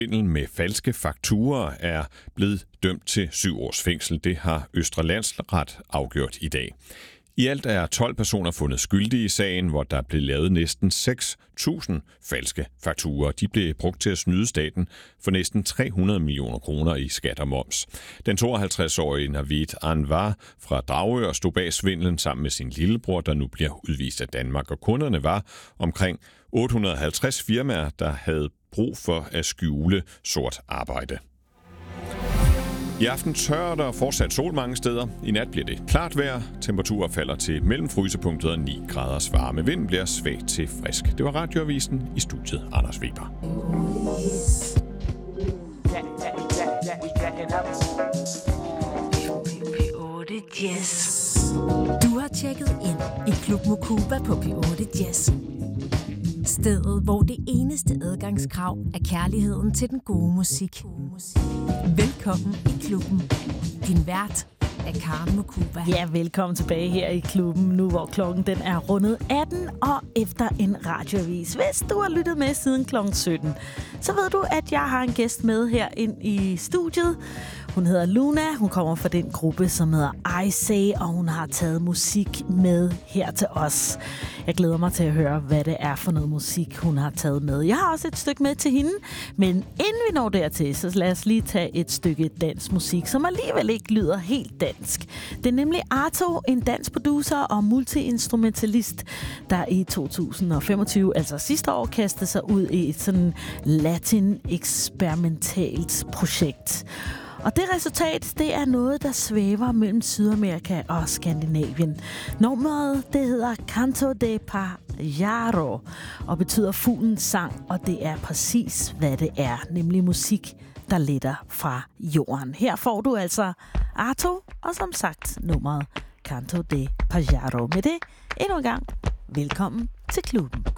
Svindel med falske fakturer er blevet dømt til 7 års fængsel. Det har Østre Landsret afgjort i dag. I alt er 12 personer fundet skyldige i sagen, hvor der blev lavet næsten 6.000 falske fakturer. De blev brugt til at snyde staten for næsten 300 millioner kroner i skat og moms. Den 52-årige Navid Anwar fra Dragør stod bag svindlen sammen med sin lillebror, der nu bliver udvist af Danmark. Og kunderne var omkring 850 firmaer, der havde brug for at skjule sort arbejde. I aften tørrer der fortsat sol mange steder. I nat bliver det klart vejr. Temperaturer falder til mellem frysepunktet og 9 graders varme. Vinden bliver svag til frisk. Det var Radioavisen, i studiet Anders Weber. Du har tjekket ind i Klub Mokuba på P8 Jazz. Stedet, hvor det eneste adgangskrav er kærligheden til den gode musik. Velkommen i klubben. Din vært er Karen Mokuba. Ja, velkommen tilbage her i klubben, nu hvor klokken den er rundet 18 og efter en radioavis. Hvis du har lyttet med siden klokken 17, så ved du, at jeg har en gæst med her ind i studiet. Hun hedder Luna, hun kommer fra den gruppe, som hedder I Say, og hun har taget musik med her til os. Jeg glæder mig til at høre, hvad det er for noget musik, hun har taget med. Jeg har også et stykke med til hende, men inden vi når dertil, så lad os lige tage et stykke dansk musik, som alligevel ikke lyder helt dansk. Det er nemlig Arto, en dansk producer og multiinstrumentalist, der i 2025, altså sidste år, kastede sig ud i et sådan latin-eksperimentalt projekt. Og det resultat, det er noget, der svæver mellem Sydamerika og Skandinavien. Nummeret, det hedder Canto de Pajaro og betyder fuglens sang, og det er præcis, hvad det er, nemlig musik, der letter fra jorden. Her får du altså Arto, og som sagt nummeret Canto de Pajaro. Med det, endnu en gang, velkommen til klubben.